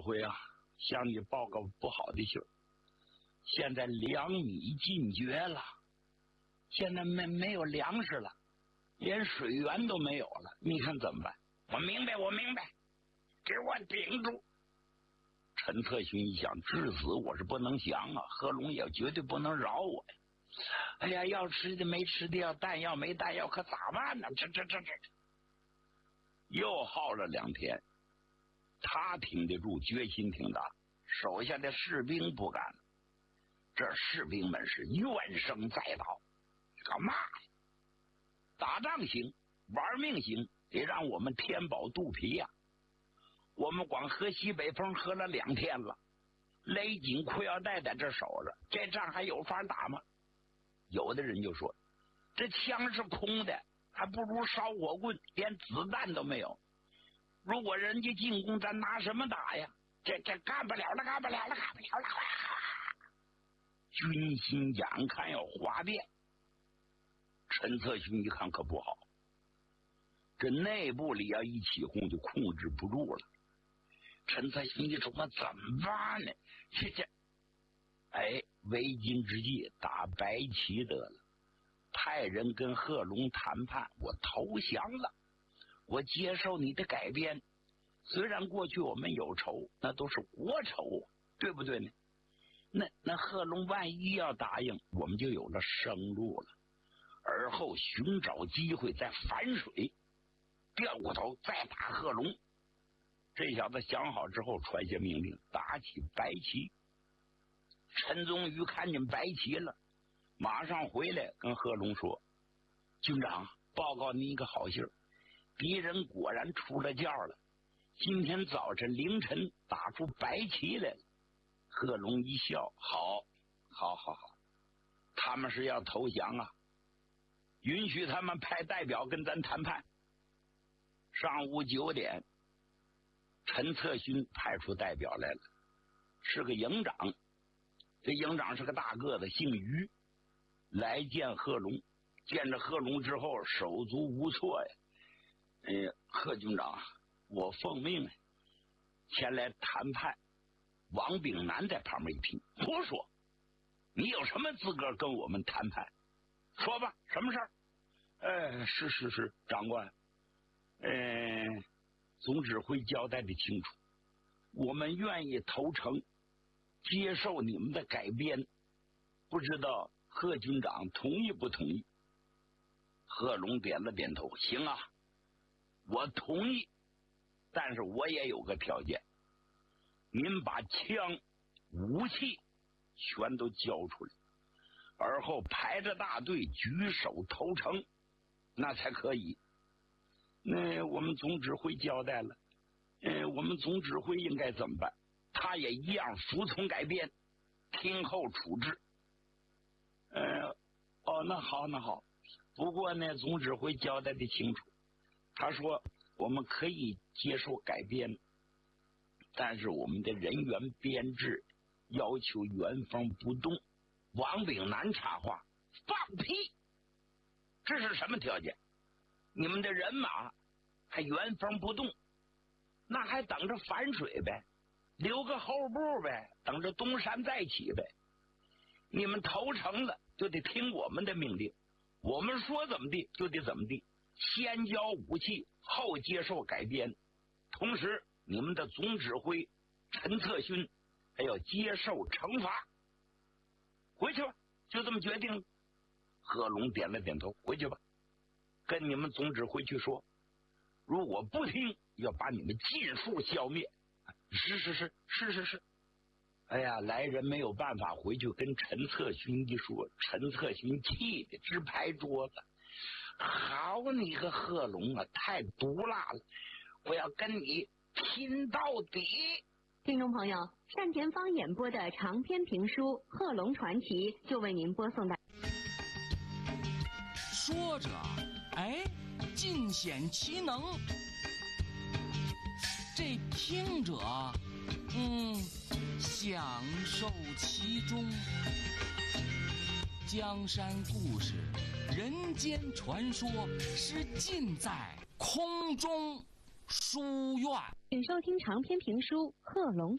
辉啊，向你报告不好的信儿，现在粮米尽绝了，现在没有粮食了，连水源都没有了，你看怎么办？我明白，给我顶住！陈策勋一想，至死我是不能降啊，贺龙也绝对不能饶我呀！哎呀，要吃的没吃的，要弹药没弹药，可咋办呢？这又耗了2天，他挺得住，决心挺大，手下的士兵不干了。这士兵们是怨声载道，干嘛呀？打仗行，玩命行，得让我们填饱肚皮呀！我们光喝西北风喝了2天了，勒紧裤腰带在这守着，这仗还有法打吗？有的人就说，这枪是空的，还不如烧火棍，连子弹都没有。如果人家进攻，咱拿什么打呀？这干不了了！军心眼看要哗变，陈策勋一看可不好，这内部里要一起哄就控制不住了。陈策勋一琢磨怎么办呢？为今之计打白旗得了，派人跟贺龙谈判，我投降了，我接受你的改编。虽然过去我们有仇，那都是国仇，对不对呢？那贺龙万一要答应，我们就有了生路了。而后寻找机会再反水，掉过头再打贺龙。这小子想好之后，传下命令，打起白旗。陈宗瑜看见白旗了，马上回来跟贺龙说：“军长，报告您一个好信儿，敌人果然出了教了。今天早晨凌晨打出白旗来了。”贺龙一笑：“好，他们是要投降啊，允许他们派代表跟咱谈判。”上午9点，陈策勋派出代表来了，是个营长。这营长是个大个子，姓于，来见贺龙。见着贺龙之后，手足无措呀。贺军长，我奉命前来谈判。王炳南在旁边一听，胡说！你有什么资格跟我们谈判？说吧，什么事儿？是，长官。总指挥交代的清楚，我们愿意投诚，接受你们的改编，不知道贺军长同意不同意？贺龙点了点头，行啊，我同意，但是我也有个条件，您把枪武器全都交出来，而后排着大队举手投诚，那才可以。那我们总指挥交代了，我们总指挥应该怎么办？他也一样服从改编，听候处置。那好。不过呢，总指挥交代的清楚，他说我们可以接受改编，但是我们的人员编制要求原封不动。王炳南插话：“放屁！这是什么条件？你们的人马还原封不动，那还等着反水呗，留个后步呗，等着东山再起呗。你们投诚了，就得听我们的命令，我们说怎么地就得怎么地，先交武器，后接受改编。同时，你们的总指挥陈策勋还要接受惩罚。回去吧，就这么决定了。”贺龙点了点头，回去吧，跟你们总指挥去说，如果不听，要把你们尽数消灭。是。哎呀，来人没有办法回去跟陈策勋一说，陈策勋气得直拍桌子：“好你个贺龙啊，太毒辣了！我要跟你拼到底！” 听众朋友，单田芳演播的长篇评书《贺龙传奇》就为您播送到。 说着，尽显其能；这听者，享受其中。江山故事、人间传说是尽在空中书院。 请收听长篇评书《贺龙